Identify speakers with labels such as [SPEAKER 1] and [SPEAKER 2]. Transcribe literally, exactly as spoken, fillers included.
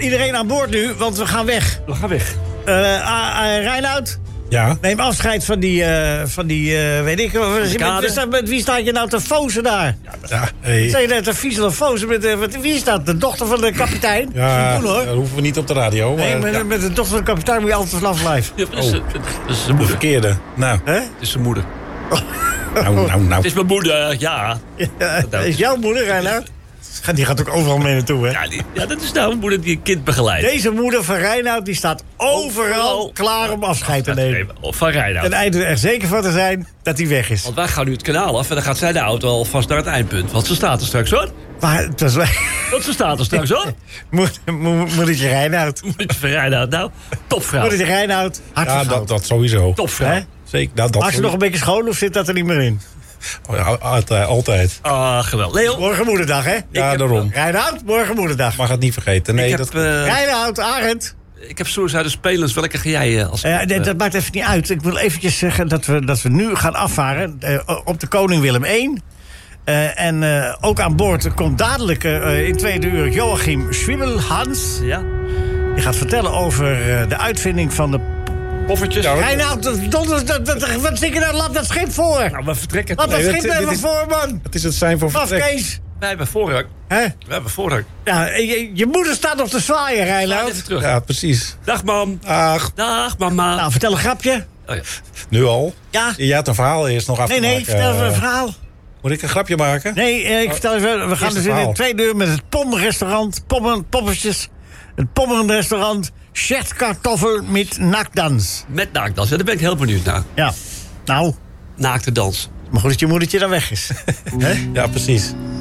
[SPEAKER 1] iedereen aan boord nu, want we gaan weg.
[SPEAKER 2] We gaan weg.
[SPEAKER 1] Uh, uh, uh, Reinoud?
[SPEAKER 3] Ja?
[SPEAKER 1] Neem afscheid van die, uh, van die uh, weet ik... Met, met, met wie staat je nou te fozen daar?
[SPEAKER 3] Ja, hey.
[SPEAKER 1] Zijn je net te viezelen fozen met... Uh, met wie is dat? De dochter van de kapitein?
[SPEAKER 3] Ja,
[SPEAKER 1] doen, hoor.
[SPEAKER 3] dat hoeven we niet op de radio.
[SPEAKER 1] Nee,
[SPEAKER 3] maar,
[SPEAKER 1] met,
[SPEAKER 3] ja.
[SPEAKER 1] met de dochter van de kapitein moet je altijd vanaf live.
[SPEAKER 2] Ja, dat is,
[SPEAKER 3] Oh.
[SPEAKER 2] dat is zijn
[SPEAKER 3] De
[SPEAKER 2] moeder.
[SPEAKER 3] verkeerde. Nou,
[SPEAKER 1] Hè?
[SPEAKER 2] Het is zijn moeder.
[SPEAKER 3] nou, nou, nou.
[SPEAKER 2] Het is mijn moeder, ja.
[SPEAKER 1] Ja, dat is jouw moeder, Reinoud? Die gaat ook overal mee naartoe, hè?
[SPEAKER 2] Ja, die, ja, dat is nou een moeder die een kind begeleidt.
[SPEAKER 1] Deze moeder van Reinoud die staat overal
[SPEAKER 2] Overal.
[SPEAKER 1] klaar om afscheid te nemen.
[SPEAKER 2] Of van Reinoud.
[SPEAKER 1] En eind er zeker van te zijn dat hij weg is.
[SPEAKER 2] Want wij gaan nu het kanaal af en dan gaat zij de auto alvast naar het eindpunt. Want ze staat er straks, hoor.
[SPEAKER 1] Maar het was...
[SPEAKER 2] Want ze staat er straks, hoor.
[SPEAKER 1] Moet- moet- Moedertje Reinoud.
[SPEAKER 2] Moedertje van Reinoud, nou, topvrouw.
[SPEAKER 1] Moedertje Reinoud,
[SPEAKER 3] Ja,
[SPEAKER 1] hartstikke
[SPEAKER 3] dat,
[SPEAKER 1] goed.
[SPEAKER 3] dat sowieso.
[SPEAKER 2] Topvrouw.
[SPEAKER 1] Hè?
[SPEAKER 3] Zeker. Nou, dat
[SPEAKER 1] Als je nog een beetje schoon of zit dat er niet meer in?
[SPEAKER 3] Oh, ja, altijd, altijd.
[SPEAKER 2] Ah, geweldig. Leo,
[SPEAKER 1] Morgen moederdag, hè?
[SPEAKER 3] Ja,
[SPEAKER 2] heb-
[SPEAKER 3] daarom.
[SPEAKER 1] Reinoud, morgen moederdag.
[SPEAKER 3] Mag het niet vergeten. Nee,
[SPEAKER 2] ik,
[SPEAKER 3] dat...
[SPEAKER 2] heb, uh,
[SPEAKER 1] Reinoud, Arend.
[SPEAKER 2] ik heb stoers uit de spelers. Welke ga jij uh, als...
[SPEAKER 1] Uh, nee,
[SPEAKER 2] uh,
[SPEAKER 1] dat maakt even niet uit. Ik wil eventjes zeggen dat we, dat we nu gaan afvaren uh, op de Koning Willem één. Uh, en uh, ook aan boord komt dadelijk uh, in tweede uur Joachim Schwiebelhans.
[SPEAKER 2] Ja?
[SPEAKER 1] Die gaat vertellen over uh, de uitvinding van de...
[SPEAKER 2] Poffertjes.
[SPEAKER 3] Ja,
[SPEAKER 1] Reinoud, dat- dat- dat- dat- wat zit je nou? Laat dat schip voor.
[SPEAKER 2] Nou, we vertrekken.
[SPEAKER 1] Laat dat
[SPEAKER 3] Nee,
[SPEAKER 1] schip
[SPEAKER 3] dit- dit
[SPEAKER 1] even
[SPEAKER 3] is-
[SPEAKER 1] voor, man.
[SPEAKER 3] Het is het zijn voor
[SPEAKER 1] Af,
[SPEAKER 3] vertrek.
[SPEAKER 1] Kees.
[SPEAKER 2] Wij hebben voorrang.
[SPEAKER 1] Hè?
[SPEAKER 2] We hebben voorrang.
[SPEAKER 1] Ja, je, je moeder staat nog te zwaaien,
[SPEAKER 2] Ga
[SPEAKER 1] Reinoud.
[SPEAKER 2] even terug.
[SPEAKER 3] Ja, precies.
[SPEAKER 2] Dag, mam.
[SPEAKER 3] Ach,
[SPEAKER 2] Dag, mama.
[SPEAKER 1] Nou, vertel een grapje.
[SPEAKER 2] Oh, ja.
[SPEAKER 3] nu al?
[SPEAKER 1] Ja.
[SPEAKER 3] Je had een verhaal eerst nog af
[SPEAKER 1] Nee,
[SPEAKER 3] te
[SPEAKER 1] nee,
[SPEAKER 3] maken.
[SPEAKER 1] vertel even een
[SPEAKER 3] Eh,
[SPEAKER 1] verhaal.
[SPEAKER 3] Moet ik een grapje maken?
[SPEAKER 1] Nee, eh, ik vertel even, we gaan
[SPEAKER 3] Eerste
[SPEAKER 1] dus in de
[SPEAKER 3] verhaal.
[SPEAKER 1] tweede uur met het pomrestaurant, pommen, poppetjes, het pommenrestaurant, Schertkartoffel met naakdans.
[SPEAKER 2] Met naakdans. Ja, daar ben ik heel benieuwd naar.
[SPEAKER 1] Ja, nou,
[SPEAKER 2] Naakte dans.
[SPEAKER 1] maar goed dat je moedertje dan weg is. Hè?
[SPEAKER 3] Ja, precies.